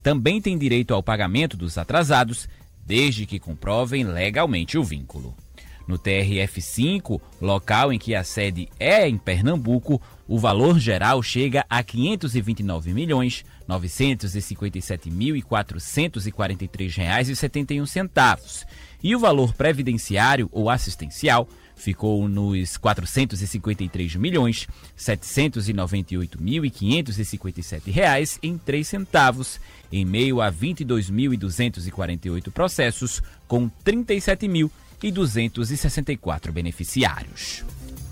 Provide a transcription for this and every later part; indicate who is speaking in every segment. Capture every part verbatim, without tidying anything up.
Speaker 1: também têm direito ao pagamento dos atrasados, desde que comprovem legalmente o vínculo. No T R F cinco, local em que a sede é em Pernambuco, o valor geral chega a quinhentos e vinte e nove milhões, novecentos e cinquenta e sete mil, quatrocentos e quarenta e três reais e setenta e um centavos. E o valor previdenciário ou assistencial ficou nos quatrocentos e cinquenta e três milhões, setecentos e noventa e oito mil, quinhentos e cinquenta e sete reais e três centavos, em meio a vinte e dois mil duzentos e quarenta e oito processos com trinta e sete mil duzentos e sessenta e quatro beneficiários.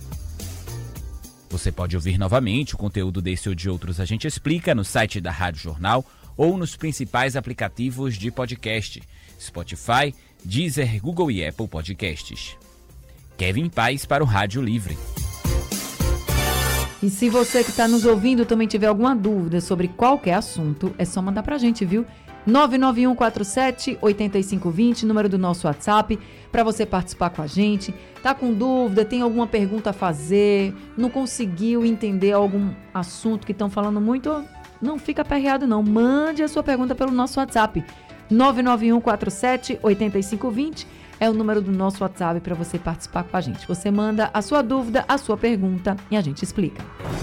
Speaker 1: Você pode ouvir novamente o conteúdo desse ou de outros A Gente Explica no site da Rádio Jornal ou nos principais aplicativos de podcast, Spotify, Deezer, Google e Apple Podcasts. Kevin Paz para o Rádio Livre.
Speaker 2: E se você que está nos ouvindo também tiver alguma dúvida sobre qualquer assunto, é só mandar para a gente, viu? nove nove um quatro sete, oito cinco dois zero, número do nosso WhatsApp, para você participar com a gente. Tá com dúvida, tem alguma pergunta a fazer, não conseguiu entender algum assunto que estão falando muito, não fica aperreado não. Mande a sua pergunta pelo nosso WhatsApp. nove nove um quatro sete, oito cinco dois zero é o número do nosso WhatsApp para você participar com a gente. Você manda a sua dúvida, a sua pergunta e a gente explica.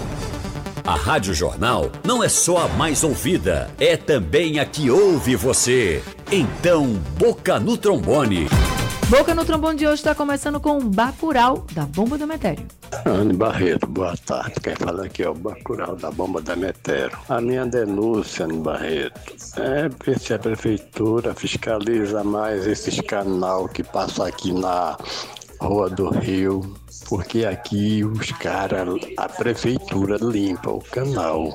Speaker 3: A Rádio Jornal não é só a mais ouvida, é também a que ouve você. Então, Boca no Trombone.
Speaker 2: Boca no Trombone de hoje está começando com o Bacurau da Bomba do Metério.
Speaker 4: Anne Barreto, boa tarde. Quem fala aqui é o Bacurau da Bomba da Metério. A minha denúncia, Anne Barreto, é ver se a prefeitura fiscaliza mais esses canal que passam aqui na Rua do Rio, porque aqui os caras, a prefeitura limpa o canal.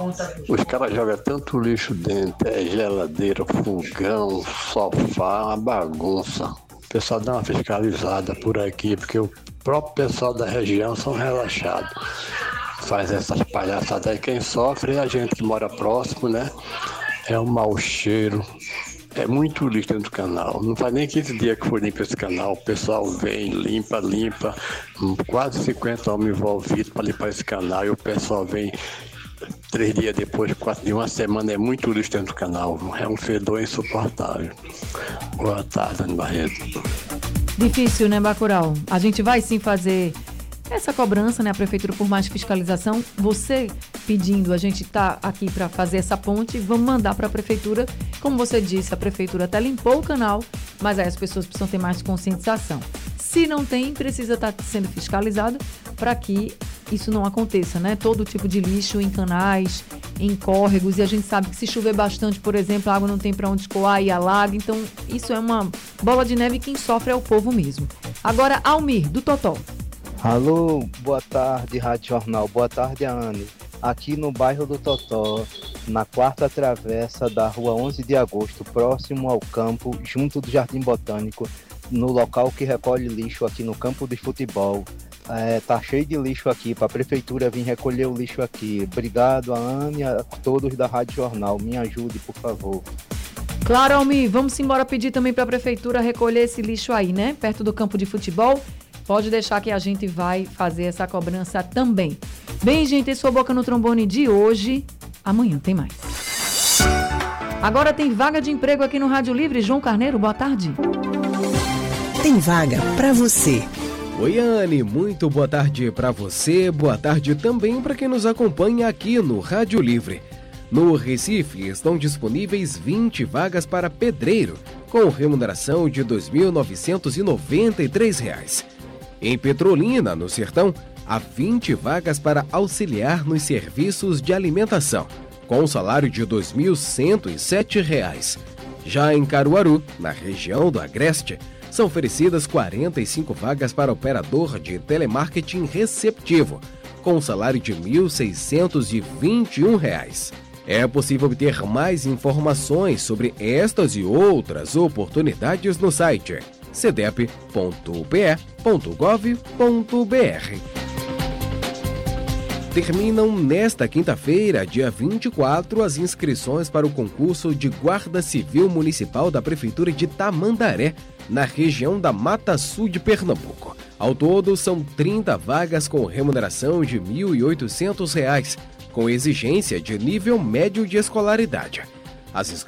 Speaker 4: Os caras jogam tanto lixo dentro, é geladeira, fogão, sofá, uma bagunça. O pessoal dá uma fiscalizada por aqui, porque o próprio pessoal da região são relaxados. Faz essas palhaçadas aí, quem sofre é a gente que mora próximo, né? É um mau cheiro. É muito lixo dentro do canal. Não faz nem quinze dias que foi limpo esse canal. O pessoal vem, limpa, limpa. Quase cinquenta homens envolvidos para limpar esse canal. E o pessoal vem três dias depois, quatro de uma semana. É muito lixo dentro do canal. É um fedor insuportável. Boa tarde, Anne Barreto.
Speaker 2: Difícil, né, Bacurau? A gente vai sim fazer essa cobrança, né, a prefeitura por mais fiscalização. Você pedindo, a gente está aqui para fazer essa ponte, vamos mandar para a prefeitura. Como você disse, a prefeitura até limpou o canal, mas aí as pessoas precisam ter mais conscientização. Se não tem, precisa estar sendo fiscalizado para que isso não aconteça, né? Todo tipo de lixo em canais, em córregos, e a gente sabe que se chover bastante, por exemplo, a água não tem para onde escoar e alaga, então isso é uma bola de neve e quem sofre é o povo mesmo. Agora, Almir, do Totó.
Speaker 5: Alô, boa tarde, Rádio Jornal. Boa tarde, Anne. Aqui no bairro do Totó, na quarta travessa da rua onze de agosto, próximo ao campo, junto do Jardim Botânico, no local que recolhe lixo aqui no campo de futebol. É, tá cheio de lixo aqui, para a prefeitura vir recolher o lixo aqui. Obrigado, a Anne, a todos da Rádio Jornal. Me ajude, por favor.
Speaker 2: Claro, Almir, vamos embora pedir também para a prefeitura recolher esse lixo aí, né? Perto do campo de futebol. Pode deixar que a gente vai fazer essa cobrança também. Bem, gente, esse foi o Boca no Trombone de hoje. Amanhã tem mais. Agora tem vaga de emprego aqui no Rádio Livre. João Carneiro, boa tarde.
Speaker 6: Tem vaga para você.
Speaker 7: Oi, Anne, muito boa tarde para você. Boa tarde também para quem nos acompanha aqui no Rádio Livre. No Recife estão disponíveis vinte vagas para pedreiro, com remuneração de dois mil novecentos e noventa e três reais. Em Petrolina, no Sertão, há vinte vagas para auxiliar nos serviços de alimentação, com salário de dois mil cento e sete reais. Já em Caruaru, na região do Agreste, são oferecidas quarenta e cinco vagas para operador de telemarketing receptivo, com salário de mil seiscentos e vinte e um reais. É possível obter mais informações sobre estas e outras oportunidades no site c d e p ponto p e ponto gov ponto b r. Terminam nesta quinta-feira, dia vinte e quatro, as inscrições para o concurso de Guarda Civil Municipal da Prefeitura de Tamandaré, na região da Mata Sul de Pernambuco. Ao todo, são trinta vagas com remuneração de mil e oitocentos reais, com exigência de nível médio de escolaridade. As